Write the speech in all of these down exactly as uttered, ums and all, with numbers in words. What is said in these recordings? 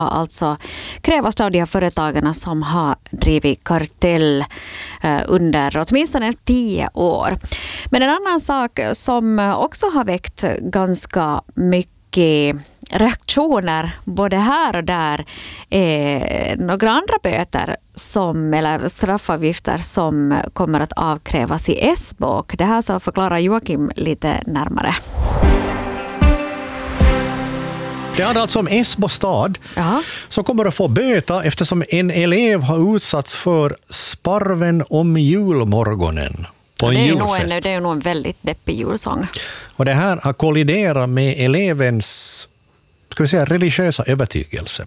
alltså krävas av de här företagarna som har drivit kartell under åtminstone tio år. Men en annan sak som också har väckt ganska mycket reaktioner både här och där är några andra böter som, eller straffavgifter som kommer att avkrävas i Esbo. Det här så förklarar Joakim lite närmare. Det handlar alltså om Esbo stad Jaha. som kommer att få böta eftersom en elev har utsatts för sparven om julmorgonen på en det, är julfest. nog en, det är nog en väldigt deppig julsång. Och det här har kolliderat med elevens, ska vi säga, religiösa övertygelse.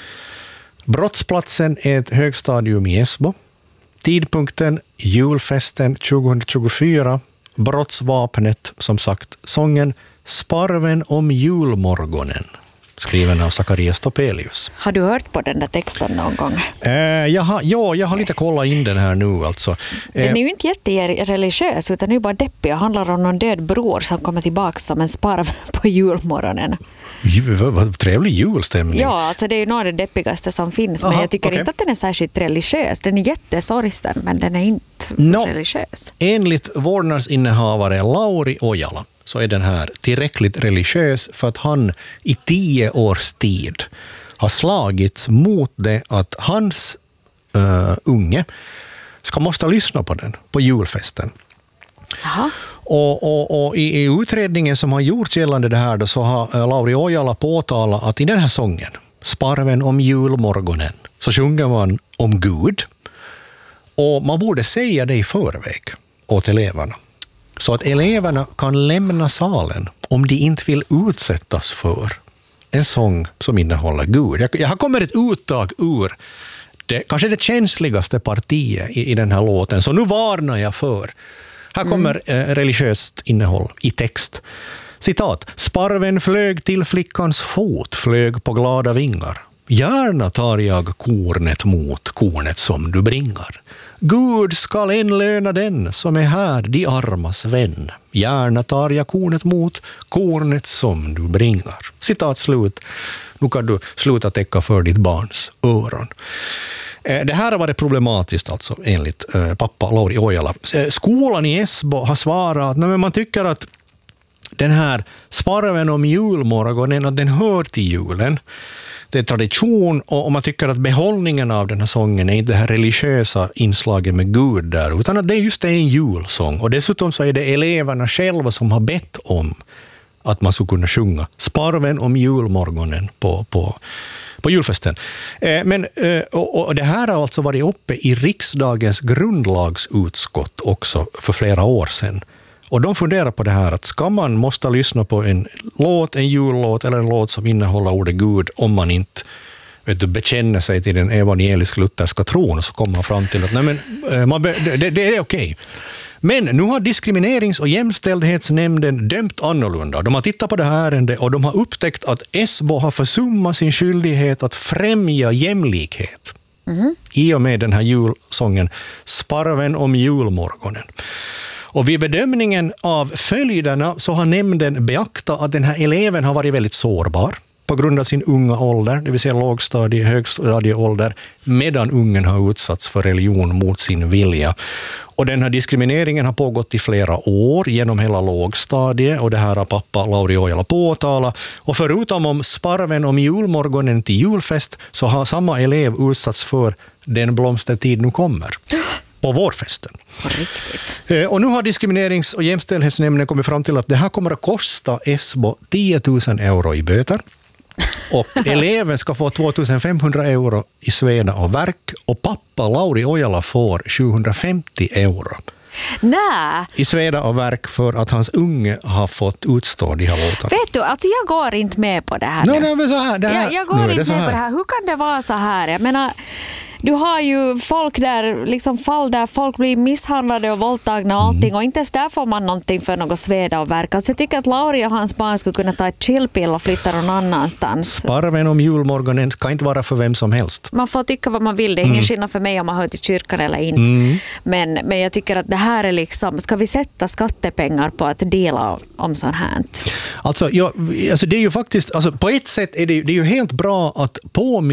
Brottsplatsen är ett högstadium i Esbo. Tidpunkten julfesten tjugohundratjugofyra. Brottsvapnet, som sagt, sången Sparven om julmorgonen, skriven av Zacharias Topelius. Har du hört på den där texten någon gång? Eh, jag har, ja, jag har lite kollat in den här nu. Alltså. Eh, den är ju inte jättereligiös utan det är bara deppig och handlar om någon död bror som kommer tillbaka som en sparv på julmorgonen. Ju, vad, vad trevlig julstämning. Ja, alltså det är ju något av det deppigaste som finns. Aha, men jag tycker okay. inte att den är särskilt religiös. Den är jättesorgsen men den är inte no, religiös. Enligt vårdnadsinnehavare Lauri Ojala så är den här tillräckligt religiös för att han i tio års tid har slagits mot det att hans uh, unge ska måste lyssna på den på julfesten. Aha. Och, och, och i, i utredningen som har gjorts gällande det här då, så har uh, Lauri Ojala påtalat att i den här sången, Sparven om julmorgonen, så sjunger man om Gud. Och man borde säga det i förväg åt eleverna. Så att eleverna kan lämna salen om de inte vill utsättas för en sång som innehåller Gud. Jag, jag har kommit ett uttag ur det, kanske det känsligaste partiet i, i den här låten. Så nu varnar jag för. Här kommer mm. eh, religiöst innehåll i text. Citat. Sparven flög till flickans fot, flög på glada vingar. Gärna tar jag kornet mot kornet som du bringar. Gud skall enlöna den som är här, de armas vän. Gärna tar jag kornet mot kornet som du bringar. Citat slut. Nu kan du sluta täcka för ditt barns öron. Det här har varit problematiskt alltså, enligt pappa Lauri Ojala. Skolan i Esbo har svarat att nej, man tycker att den här sparven om julmorgonen, att den hör till julen. Det är tradition och man tycker att behållningen av den här sången är inte det här religiösa inslaget med Gud där, utan att det är just det en julsång. Och dessutom så är det eleverna själva som har bett om att man skulle kunna sjunga Sparven om julmorgonen på, på, på julfesten. Eh, men, eh, och, och det här har alltså varit uppe i riksdagens grundlagsutskott också för flera år sedan. Och de funderar på det här att ska man måste lyssna på en låt, en jullåt eller en låt som innehåller ordet Gud om man inte vet du, bekänner sig till den evangelisk-lutherska tron, så kommer man fram till att nej, men, man be, det, det är okej. Men nu har diskriminerings- och jämställdhetsnämnden dömt annorlunda. De har tittat på det här ärendet och de har upptäckt att Esbo har försummat sin skyldighet att främja jämlikhet. Mm. I och med den här julsången Sparven om julmorgonen. Och vid bedömningen av följderna så har nämnden beaktat att den här eleven har varit väldigt sårbar på grund av sin unga ålder, det vill säga lågstadie, högstadieålder, medan ungen har utsatts för religion mot sin vilja. Och den här diskrimineringen har pågått i flera år genom hela lågstadiet, och det här har pappa Lauri Ojala påtalat. Och förutom om sparven om julmorgonen till julfest så har samma elev utsatts för Den blomstertid nu kommer på vårfesten. Riktigt. Och nu har diskriminerings- och jämställdhetsnämnden kommit fram till att det här kommer att kosta Esbo tio tusen euro i böter. Och eleven ska få två tusen femhundra euro i sveda och verk, och pappa Lauri Ojala får sjuhundrafemtio euro. Nej. I sveda och verk för att hans unge har fått utstå de här låtarna. Vet du, alltså jag går inte med på det här. Nej, nej, men så här, det här jag, jag går inte med på det här. Hur kan det vara så här? Jag menar, du har ju folk där, liksom fall där folk blir misshandlade och våldtagna och allting mm. och inte ens där får man någonting för något sveda och verka. Så jag tycker att Lauri och hans barn skulle kunna ta ett chillpill och flytta någon annanstans. Sparven om julmorgonen kan inte vara för vem som helst. Man får tycka vad man vill. Det är ingen mm. skillnad för mig om man hör till kyrkan eller inte. Mm. Men, men jag tycker att det här är liksom, ska vi sätta skattepengar på att dela om sånt här? Alltså, ja, alltså det är ju faktiskt, alltså på ett sätt är det, det är ju helt bra att påminna